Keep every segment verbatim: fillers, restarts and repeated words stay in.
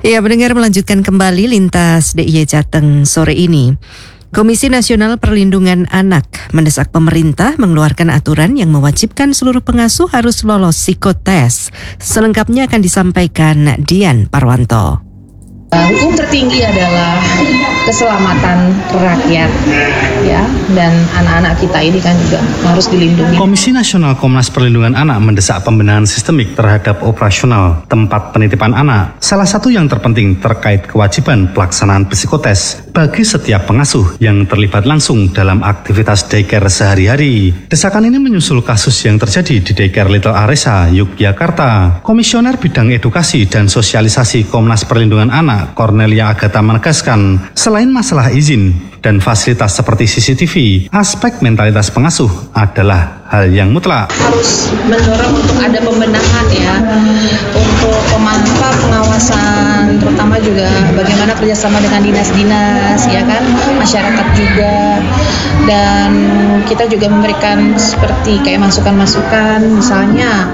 Ya, pendengar, melanjutkan kembali Lintas D I Y Jateng sore ini. Komisi Nasional Perlindungan Anak mendesak pemerintah mengeluarkan aturan yang mewajibkan seluruh pengasuh harus lolos psikotes. Selengkapnya akan disampaikan Dian Parwanto. Hukum tertinggi adalah keselamatan rakyat, ya, dan anak-anak kita ini kan juga harus dilindungi. Komisi Nasional Komnas Perlindungan Anak mendesak pembenahan sistemik terhadap operasional tempat penitipan anak. Salah satu yang terpenting terkait kewajiban pelaksanaan psikotes bagi setiap pengasuh yang terlibat langsung dalam aktivitas daycare sehari-hari. Desakan ini menyusul kasus yang terjadi di daycare Little Aresa, Yogyakarta. Komisioner Bidang Edukasi dan Sosialisasi Komnas Perlindungan Anak Cornelia Agatha menegaskan, selain masalah izin dan fasilitas seperti C C T V, aspek mentalitas pengasuh adalah hal yang mutlak. Harus mendorong untuk ada pembenahan, ya, untuk pemantau pengawasan, terutama juga bagaimana kerjasama dengan dinas-dinas, ya kan, masyarakat juga, dan kita juga memberikan seperti kayak masukan-masukan, misalnya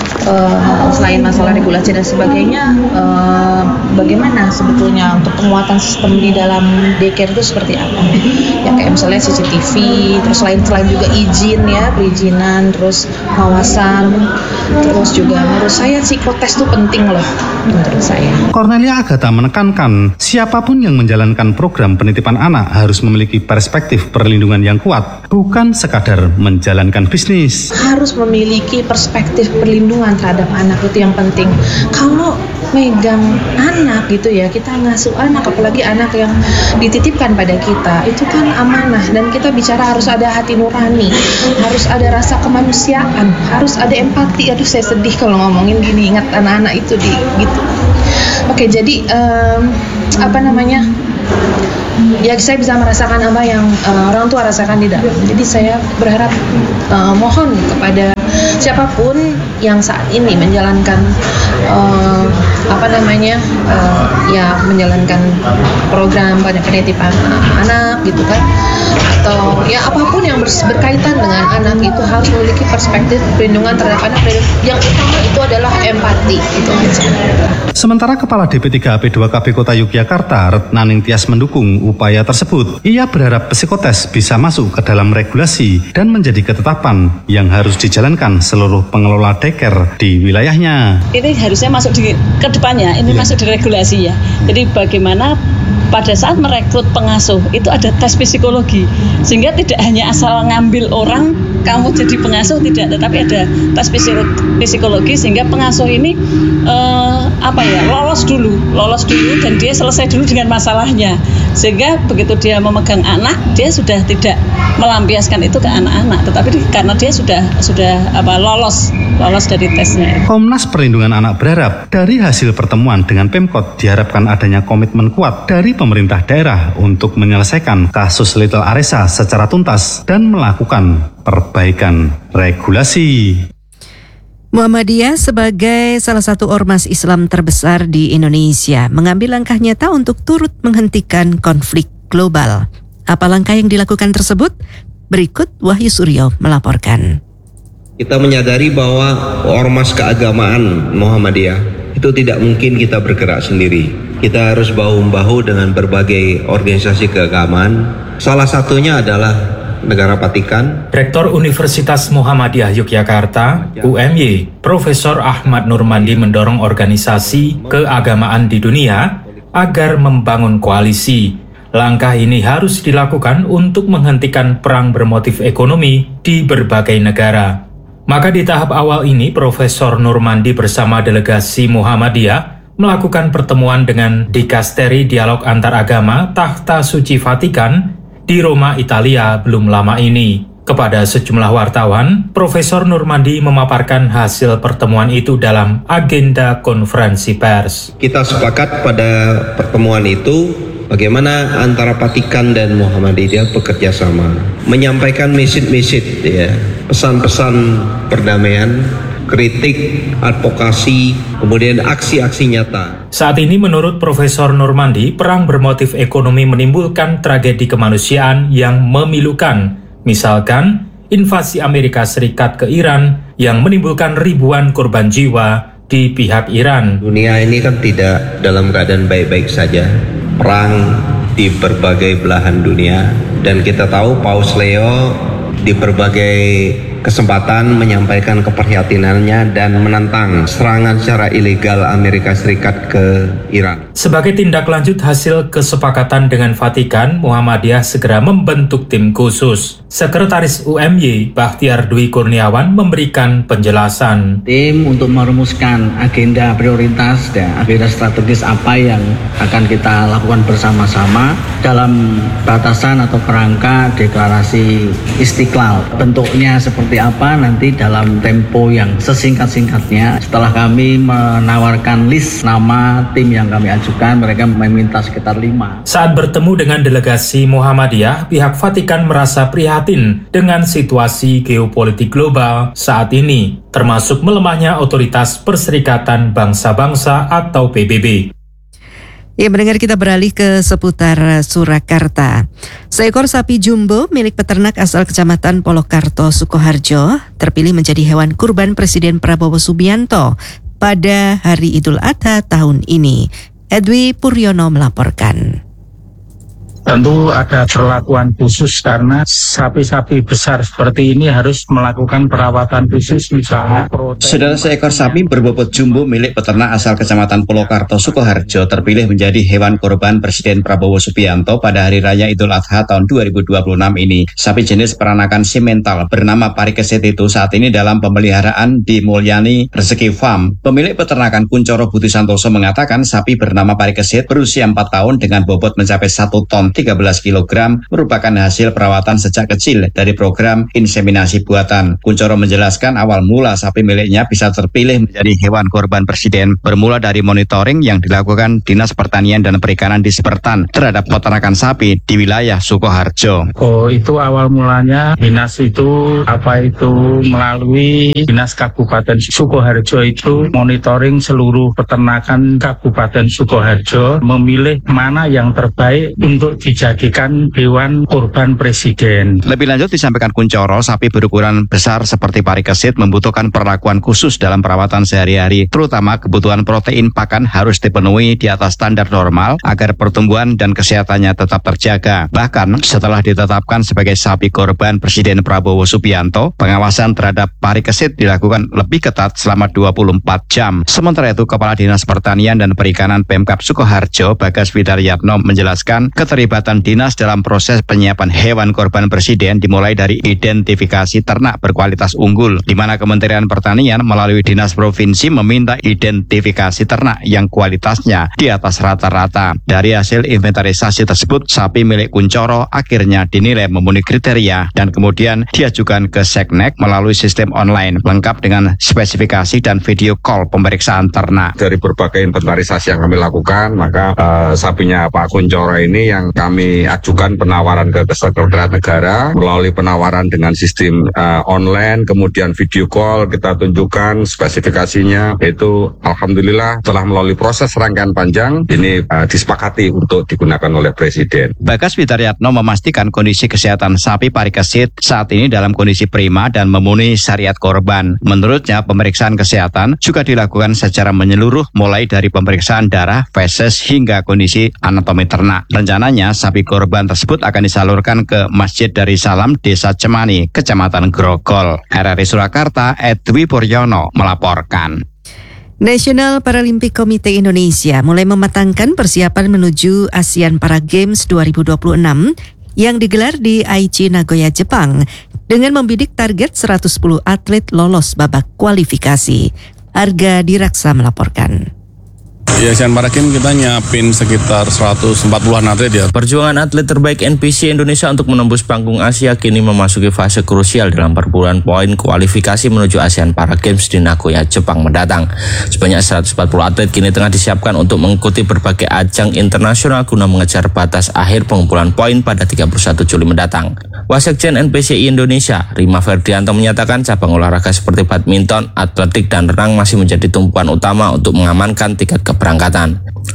Uh, selain masalah regulasi dan sebagainya, uh, bagaimana sebetulnya untuk penguatan sistem di dalam daycare itu seperti apa? Ya kayak misalnya C C T V, terus selain selain juga izin, ya, perizinan, terus pengawasan, terus juga menurut saya psikotes itu penting loh menurut saya. Cornelia Agatha menekankan, siapapun yang menjalankan program penitipan anak harus memiliki perspektif perlindungan yang kuat, bukan sekadar menjalankan bisnis. Harus memiliki perspektif perlindungan terhadap anak, itu yang penting. Kalau megang anak gitu, ya, kita ngasuh anak, apalagi anak yang dititipkan pada kita, itu kan amanah, dan kita bicara harus ada hati nurani, harus ada rasa kemanusiaan, harus ada empati. Aduh, saya sedih kalau ngomongin gini, ingat anak-anak itu di gitu. Oke, jadi um, apa namanya? Ya, saya bisa merasakan apa yang uh, orang tua rasakan di dalam. Jadi saya berharap uh, mohon kepada siapapun yang saat ini menjalankan uh, apa namanya uh, ya menjalankan program pada penitipan uh, anak gitu kan, atau ya apapun yang berkaitan dengan anak itu harus memiliki perspektif perlindungan terhadap anak. Yang utama itu adalah empati, itu aja. Sementara Kepala D P tiga A P dua K B Kota Yogyakarta, Retnaning Tias, mendukung upaya tersebut. Ia berharap psikotes bisa masuk ke dalam regulasi dan menjadi ketetapan yang harus dijalankan seluruh pengelola daycare di wilayahnya. Ini harusnya masuk di ke depannya, ini ya. Masuk di regulasi, ya. Jadi bagaimana pada saat merekrut pengasuh itu ada tes psikologi, sehingga tidak hanya asal ngambil orang kamu jadi pengasuh, tidak, tetapi ada tes psikologi sehingga pengasuh ini eh, apa ya lolos dulu, lolos dulu dan dia selesai dulu dengan masalahnya, sehingga begitu dia memegang anak dia sudah tidak melampiaskan itu ke anak-anak, tetapi karena dia sudah sudah apa lolos lolos dari tesnya. Komnas Perlindungan Anak berharap dari hasil pertemuan dengan Pemkot diharapkan adanya komitmen kuat dari pemerintah daerah untuk menyelesaikan kasus Little Aresa secara tuntas dan melakukan perbaikan regulasi. Muhammadiyah sebagai salah satu ormas Islam terbesar di Indonesia mengambil langkah nyata untuk turut menghentikan konflik global. Apa langkah yang dilakukan tersebut? Berikut Wahyu Suryo melaporkan. Kita menyadari bahwa ormas keagamaan Muhammadiyah itu tidak mungkin kita bergerak sendiri. Kita harus bahu-membahu dengan berbagai organisasi keagamaan. Salah satunya adalah Negara Vatikan. Rektor Universitas Muhammadiyah Yogyakarta, U M Y, Profesor Ahmad Nurmandi mendorong organisasi keagamaan di dunia agar membangun koalisi. Langkah ini harus dilakukan untuk menghentikan perang bermotif ekonomi di berbagai negara. Maka di tahap awal ini, Profesor Nurmandi bersama delegasi Muhammadiyah melakukan pertemuan dengan Dikasteri Dialog Antaragama Takhta Suci Vatikan di Roma, Italia belum lama ini. Kepada sejumlah wartawan, Profesor Nurmandi memaparkan hasil pertemuan itu dalam agenda konferensi pers. Kita sepakat pada pertemuan itu bagaimana antara Vatikan dan Muhammadiyah bekerja sama, menyampaikan message-message, ya, pesan-pesan perdamaian, kritik, advokasi, kemudian aksi-aksi nyata. Saat ini menurut Profesor Nurmandi, perang bermotif ekonomi menimbulkan tragedi kemanusiaan yang memilukan. Misalkan invasi Amerika Serikat ke Iran yang menimbulkan ribuan korban jiwa di pihak Iran. Dunia ini kan tidak dalam keadaan baik-baik saja. Perang di berbagai belahan dunia. Dan kita tahu Paus Leo di berbagai kesempatan menyampaikan keprihatinannya dan menentang serangan secara ilegal Amerika Serikat ke Iran. Sebagai tindak lanjut hasil kesepakatan dengan Vatikan, Muhammadiyah segera membentuk tim khusus. Sekretaris U M Y, Bakhtiar Dwi Kurniawan, memberikan penjelasan. Tim untuk merumuskan agenda prioritas dan agenda strategis apa yang akan kita lakukan bersama-sama dalam batasan atau kerangka deklarasi Istiqlal. Bentuknya seperti Seperti apa nanti dalam tempo yang sesingkat-singkatnya. Setelah kami menawarkan list nama tim yang kami ajukan, mereka meminta sekitar lima. Saat bertemu dengan delegasi Muhammadiyah, pihak Vatikan merasa prihatin dengan situasi geopolitik global saat ini, termasuk melemahnya otoritas Perserikatan Bangsa-Bangsa atau P B B. Ya, mendengar kita beralih ke seputar Surakarta. Seekor sapi jumbo milik peternak asal Kecamatan Polokarto, Sukoharjo terpilih menjadi hewan kurban Presiden Prabowo Subianto pada Hari Idul Adha tahun ini. Edwi Puryono melaporkan. Tentu ada perlakuan khusus karena sapi-sapi besar seperti ini harus melakukan perawatan khusus, misalnya protein. Saudara, seekor sapi berbobot jumbo milik peternak asal Kecamatan Polokarto, Sukoharjo terpilih menjadi hewan kurban Presiden Prabowo Subianto pada Hari Raya Idul Adha tahun dua ribu dua puluh enam ini. Sapi jenis peranakan simental bernama Parikesit itu saat ini dalam pemeliharaan di Mulyani Rezeki Farm. Pemilik peternakan Kuncoro Budi Santoso mengatakan sapi bernama Parikesit berusia empat tahun dengan bobot mencapai satu ton tiga belas kilogram merupakan hasil perawatan sejak kecil dari program inseminasi buatan. Kuncoro menjelaskan awal mula sapi miliknya bisa terpilih menjadi hewan kurban Presiden bermula dari monitoring yang dilakukan Dinas Pertanian dan Perikanan di Sepertan terhadap peternakan sapi di wilayah Sukoharjo. Oh, itu awal mulanya dinas itu apa itu melalui Dinas Kabupaten Sukoharjo itu monitoring seluruh peternakan Kabupaten Sukoharjo, memilih mana yang terbaik untuk dijadikan hewan kurban Presiden. Lebih lanjut disampaikan Kuncoro, sapi berukuran besar seperti Parikesit membutuhkan perlakuan khusus dalam perawatan sehari-hari, terutama kebutuhan protein pakan harus dipenuhi di atas standar normal agar pertumbuhan dan kesehatannya tetap terjaga. Bahkan setelah ditetapkan sebagai sapi korban Presiden Prabowo Subianto, pengawasan terhadap Parikesit dilakukan lebih ketat selama dua puluh empat jam. Sementara itu, Kepala Dinas Pertanian dan Perikanan Pemkab Sukoharjo, Bagas Widaryatno, menjelaskan keterlibatan dinas dalam proses penyiapan hewan korban Presiden dimulai dari identifikasi ternak berkualitas unggul, di mana Kementerian Pertanian melalui Dinas Provinsi meminta identifikasi ternak yang kualitasnya di atas rata-rata. Dari hasil inventarisasi tersebut, sapi milik Kuncoro akhirnya dinilai memenuhi kriteria dan kemudian diajukan ke Seknek melalui sistem online lengkap dengan spesifikasi dan video call pemeriksaan ternak. Dari berbagai inventarisasi yang kami lakukan, maka uh, sapinya Pak Kuncoro ini yang kami ajukan penawaran ke Sekretariat Negara melalui penawaran dengan sistem uh, online, kemudian video call kita tunjukkan spesifikasinya. Itu alhamdulillah telah melalui proses rangkaian panjang ini uh, disepakati untuk digunakan oleh Presiden. Bagas Widaryatno memastikan kondisi kesehatan sapi Parikesit saat ini dalam kondisi prima dan memenuhi syariat korban. Menurutnya, pemeriksaan kesehatan juga dilakukan secara menyeluruh mulai dari pemeriksaan darah, feses hingga kondisi anatomi ternak. Rencananya sapi korban tersebut akan disalurkan ke Masjid Darussalam Desa Cemani, Kecamatan Grogol. R R I Surakarta, Edwi Puryono melaporkan. National Paralympic Committee Indonesia mulai mematangkan persiapan menuju ASEAN Para Games dua ribu dua puluh enam yang digelar di Aichi, Nagoya, Jepang dengan membidik target seratus sepuluh atlet lolos babak kualifikasi. Arga Diraksa melaporkan. Di Asian Para Games kita nyiapin sekitar seratus empat puluhan atlet ya. Perjuangan atlet terbaik N P C Indonesia untuk menembus panggung Asia kini memasuki fase krusial dalam perburuan poin kualifikasi menuju ASEAN Para Games di Nagoya, Jepang mendatang. Sebanyak seratus empat puluh atlet kini tengah disiapkan untuk mengikuti berbagai ajang internasional guna mengejar batas akhir pengumpulan poin pada tiga puluh satu Juli mendatang. Wasekjen N P C I Indonesia, Rima Ferdianto, menyatakan cabang olahraga seperti badminton, atletik, dan renang masih menjadi tumpuan utama untuk mengamankan tiket keberangkatan.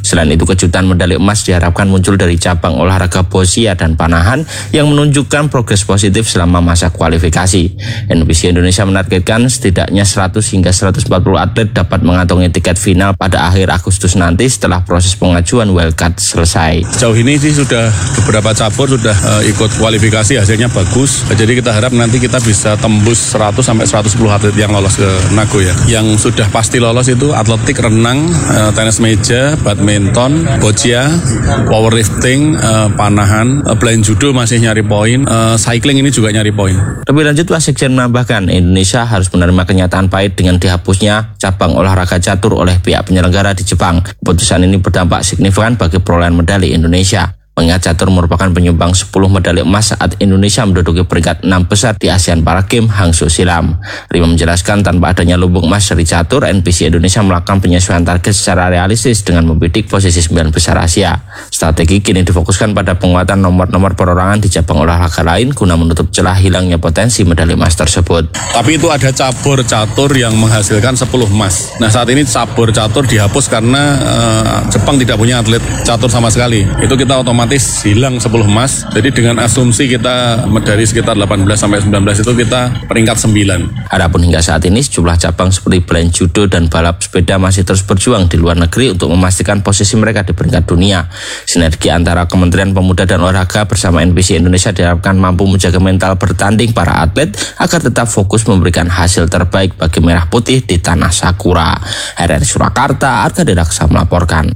Selain itu, kejutan medali emas diharapkan muncul dari cabang olahraga boccia dan panahan yang menunjukkan progres positif selama masa kualifikasi. N P C Indonesia menargetkan setidaknya seratus hingga seratus empat puluh atlet dapat mengantongi tiket final pada akhir Agustus nanti setelah proses pengajuan wildcard selesai. Sejauh ini sih sudah beberapa cabur sudah uh, ikut kualifikasi, hasilnya bagus. Jadi kita harap nanti kita bisa tembus seratus sampai seratus sepuluh atlet yang lolos ke Nagoya. Yang sudah pasti lolos itu atletik, renang, uh, tenis meja, badminton, boccia, powerlifting, uh, panahan, uh, blind judo masih nyari poin, uh, cycling ini juga nyari poin. Lebih lanjut, Wasekjen menambahkan Indonesia harus menerima kenyataan pahit dengan dihapusnya cabang olahraga catur oleh pihak penyelenggara di Jepang. Keputusan ini berdampak signifikan bagi perolehan medali Indonesia. Mengingat catur merupakan penyumbang sepuluh medali emas saat Indonesia menduduki peringkat enam besar di ASEAN Para Games Hangzhou silam. Rima menjelaskan tanpa adanya lumbung emas dari catur, N P C Indonesia melakukan penyesuaian target secara realistis dengan membidik posisi sembilan besar Asia. Strategi kini difokuskan pada penguatan nomor-nomor perorangan di cabang olahraga lain guna menutup celah hilangnya potensi medali emas tersebut. Tapi itu ada cabur catur yang menghasilkan sepuluh emas. Nah, saat ini cabur catur dihapus karena uh, Jepang tidak punya atlet catur sama sekali. Itu kita otomatis hilang sepuluh emas. Jadi dengan asumsi kita dari sekitar delapan belas sampai sembilan belas itu kita peringkat sembilan. Adapun hingga saat ini sejumlah cabang seperti blind judo dan balap sepeda masih terus berjuang di luar negeri untuk memastikan posisi mereka di peringkat dunia. Sinergi antara Kementerian Pemuda dan Olahraga bersama N P C Indonesia diharapkan mampu menjaga mental bertanding para atlet agar tetap fokus memberikan hasil terbaik bagi Merah Putih di Tanah Sakura. R R Surakarta, Arga Dedaksa melaporkan.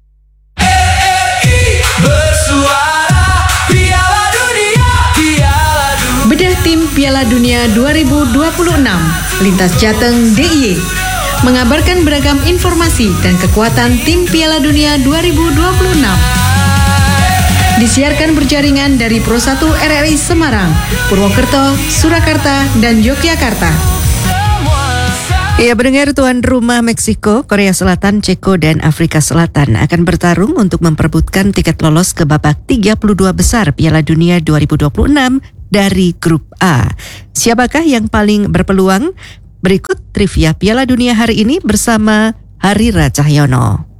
Bedah tim Piala Dunia dua ribu dua puluh enam, Lintas Jateng D I Y mengabarkan beragam informasi dan kekuatan tim Piala Dunia dua ribu dua puluh enam. Disiarkan berjaringan dari Pro satu R R I Semarang, Purwokerto, Surakarta, dan Yogyakarta. Ya, pendengar, tuan rumah Meksiko, Korea Selatan, Ceko, dan Afrika Selatan akan bertarung untuk memperebutkan tiket lolos ke babak tiga puluh dua besar Piala Dunia dua ribu dua puluh enam dari Grup A. Siapakah yang paling berpeluang? Berikut trivia Piala Dunia hari ini bersama Harira Cahyono.